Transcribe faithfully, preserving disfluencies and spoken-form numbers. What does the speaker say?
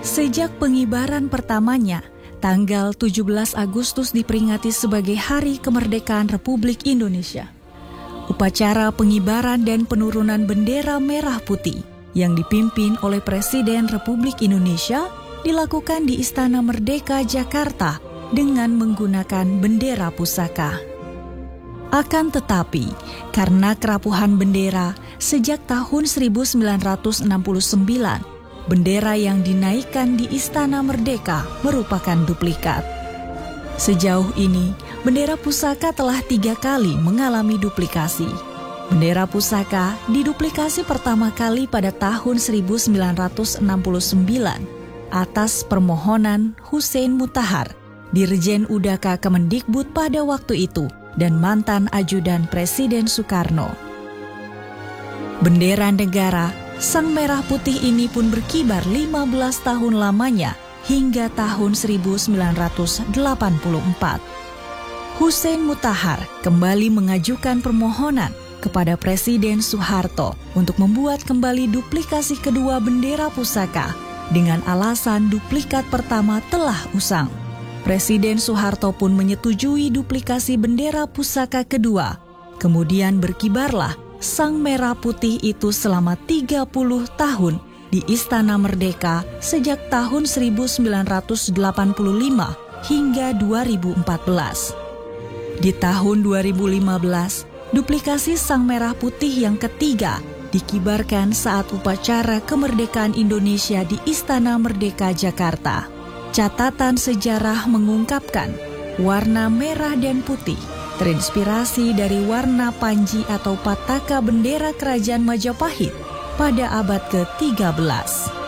Sejak pengibaran pertamanya, tanggal tujuh belas Agustus diperingati sebagai Hari Kemerdekaan Republik Indonesia. Upacara pengibaran dan penurunan bendera merah putih yang dipimpin oleh Presiden Republik Indonesia dilakukan di Istana Merdeka, Jakarta dengan menggunakan bendera pusaka. Akan tetapi, karena kerapuhan bendera sejak tahun seribu sembilan ratus enam puluh sembilan, bendera yang dinaikkan di Istana Merdeka merupakan duplikat. Sejauh ini, bendera pusaka telah tiga kali mengalami duplikasi. Bendera pusaka diduplikasi pertama kali pada tahun seribu sembilan ratus enam puluh sembilan atas permohonan Hussein Mutahar, Dirjen Udaka Kemendikbud pada waktu itu, dan mantan ajudan Presiden Soekarno. Bendera negara Sang Merah Putih ini pun berkibar lima belas tahun lamanya hingga tahun seribu sembilan ratus delapan puluh empat. Hussein Mutahar kembali mengajukan permohonan kepada Presiden Soeharto untuk membuat kembali duplikasi kedua bendera pusaka dengan alasan duplikat pertama telah usang. Presiden Soeharto pun menyetujui duplikasi bendera pusaka kedua. Kemudian berkibarlah Sang Merah Putih itu selama tiga puluh tahun di Istana Merdeka sejak tahun seribu sembilan ratus delapan puluh lima hingga dua ribu empat belas. Di tahun dua ribu lima belas, duplikasi Sang Merah Putih yang ketiga dikibarkan saat upacara kemerdekaan Indonesia di Istana Merdeka, Jakarta. Catatan sejarah mengungkapkan warna merah dan putih terinspirasi dari warna panji atau pataka bendera Kerajaan Majapahit pada abad ke tiga belas.